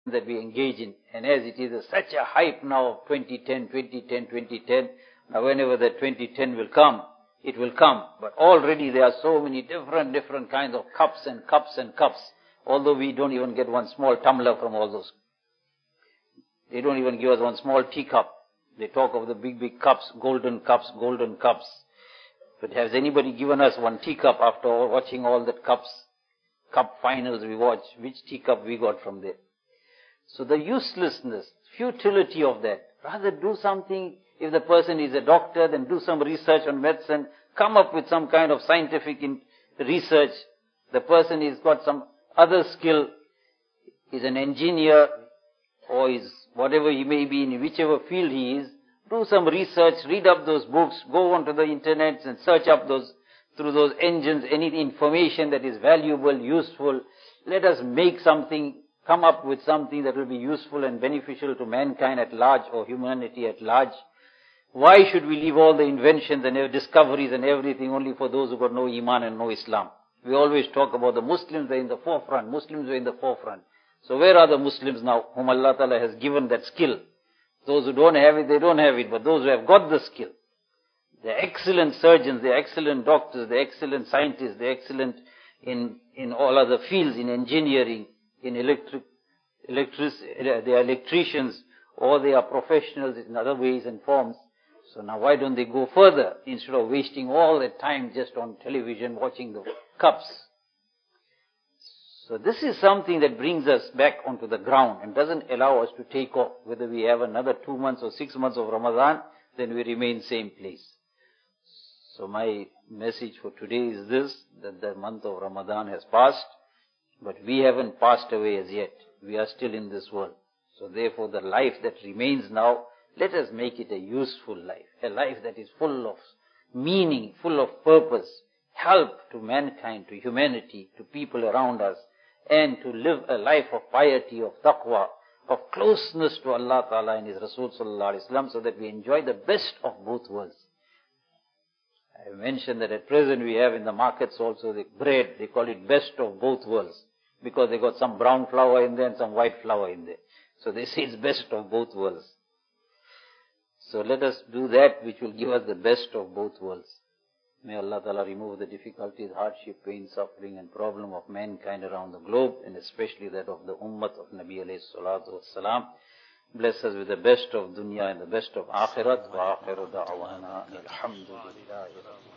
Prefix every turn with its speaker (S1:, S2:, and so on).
S1: that we engage in. And as it is such a hype now of 2010, 2010, 2010, now whenever the 2010 will come, it will come. But already there are so many different kinds of cups and cups and cups. Although we don't even get one small tumbler from all those. They don't even give us one small teacup. They talk of the big cups, golden cups, golden cups. But has anybody given us one teacup after watching all the cup finals we watch? Which teacup we got from there? So the uselessness, futility of that. Rather do something. If the person is a doctor, then do some research on medicine. Come up with some kind of scientific research. The person has got some other skill, is an engineer, or is whatever he may be, in whichever field he is. Do some research, read up those books, go onto the internet and search up through those engines, any information that is valuable, useful. Let us make something, come up with something that will be useful and beneficial to mankind at large, or humanity at large. Why should we leave all the inventions and discoveries and everything only for those who got no Iman and no Islam? We always talk about the Muslims are in the forefront, Muslims are in the forefront. So where are the Muslims now, whom Allah Ta'ala has given that skill? Those who don't have it, they don't have it, but those who have got the skill, they're excellent surgeons, they're excellent doctors, they're excellent scientists, they're excellent in all other fields, in engineering, in they are electricians, or they are professionals in other ways and forms. So now why don't they go further, instead of wasting all their time just on television watching the cups? So this is something that brings us back onto the ground and doesn't allow us to take off. Whether we have another 2 months or 6 months of Ramadan, then we remain same place. So my message for today is this, that the month of Ramadan has passed, but we haven't passed away as yet. We are still in this world. So therefore the life that remains now, let us make it a useful life. A life that is full of meaning, full of purpose, help to mankind, to humanity, to people around us, and to live a life of piety, of taqwa, of closeness to Allah Ta'ala and His Rasul Sallallahu Alaihi Wasallam, so that we enjoy the best of both worlds. I mentioned that at present we have in the markets also the bread, they call it best of both worlds, because they got some brown flour in there and some white flour in there. So they say it's best of both worlds. So let us do that which will give us the best of both worlds. May Allah Ta'ala remove the difficulties, hardship, pain, suffering and problem of mankind around the globe, and especially that of the ummah of Nabi alayhi salatu wassalam. Bless us with the best of dunya and the best of akhirat. Wa akhiru da'wana alhamdulillahi.